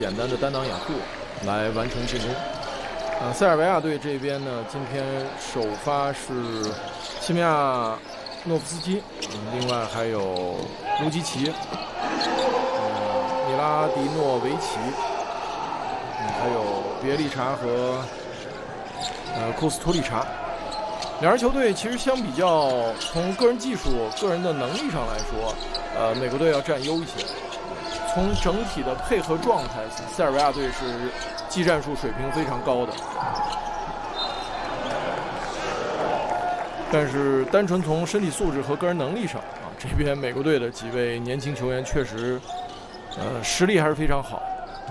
简单的单挡掩护来完成进攻。塞尔维亚队这边呢，今天首发是西米亚诺夫斯基，另外还有卢基奇、米拉迪诺维奇，还有别利查和库斯图里查。两支球队其实相比较，从个人技术、个人的能力上来说，美国队要占优一些。从整体的配合状态，塞尔维亚队是技战术水平非常高的。但是单纯从身体素质和个人能力上啊，这边美国队的几位年轻球员确实，实力还是非常好。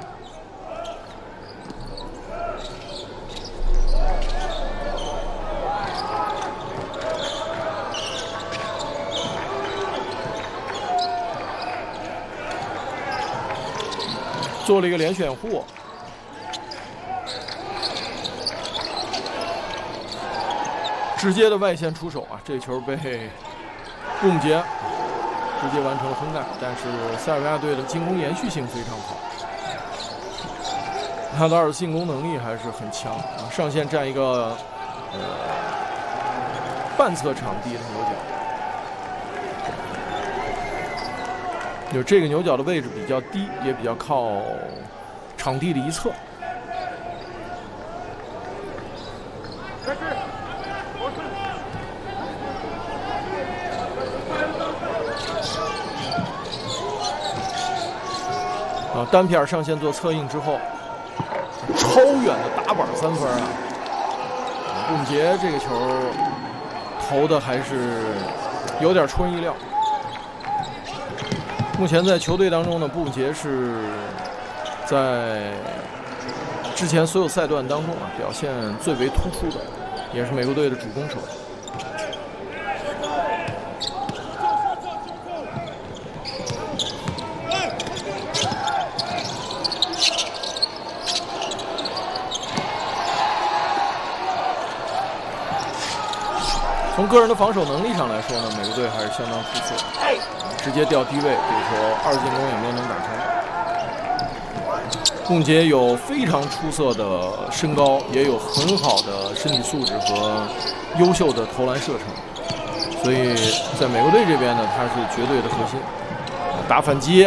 做了一个连选护，直接的外线出手啊！这球被布姆杰直接完成了封盖，但是塞尔维亚队的进攻延续性非常好，纳达尔的进攻能力还是很强啊！上线站一个半侧场地的牛角。就这个牛角的位置比较低，也比较靠场地的一侧。单片上线做策应之后，超远的打板3分啊！布姆杰这个球投的还是有点出人意料。目前在球队当中呢，布姆杰是在之前所有赛段当中啊表现最为突出的，也是美国队的主攻手。从个人的防守能力上来说呢，美国队还是相当出色的。直接掉低位，这个球2进攻也没有能打成。布姆杰有非常出色的身高，也有很好的身体素质和优秀的投篮射程，所以在美国队这边呢，他是绝对的核心。打反击，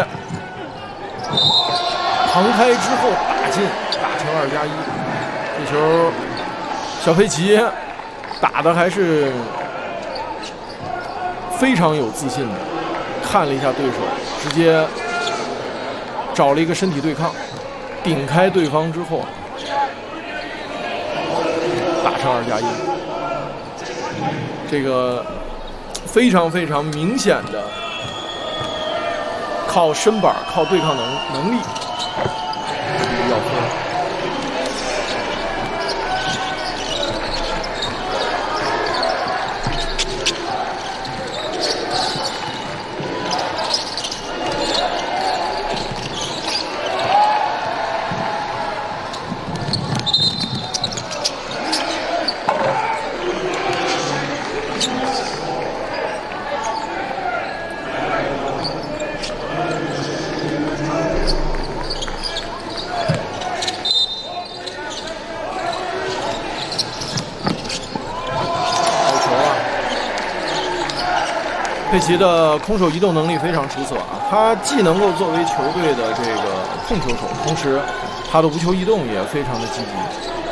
旁开之后打进，打成2+1。这球小佩奇打的还是非常有自信的。看了一下对手，直接找了一个身体对抗，顶开对方之后，打成2+1。这个非常非常明显的靠身板、靠对抗能力要分。佩奇的空手移动能力非常出色啊！他既能够作为球队的这个控球手，同时他的无球移动也非常的积极。